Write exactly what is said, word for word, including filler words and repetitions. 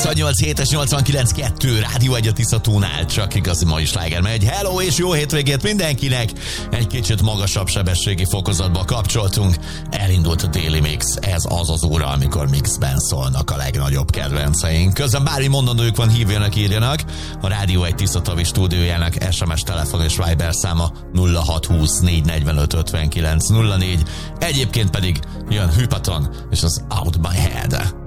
nyolcvannyolc hét és nyolcvankilenc kettő Rádió egy a Tiszatónál, csak igazi mai sláger megy. Hello és jó hétvégét mindenkinek! Egy kicsit magasabb sebességi fokozatba kapcsoltunk. Elindult a Daily Mix, ez az az óra, amikor mixben szólnak a legnagyobb kedvenceink. Közben bármi mondandójuk van, hívjanak, írjanak. A Rádió egy Tiszatavi stúdiójának es em es, telefon és Viber száma nulla hat húsz négy negyvenöt ötvenkilenc nulla négy. Egyébként pedig jön Hypaton és az Out My Head.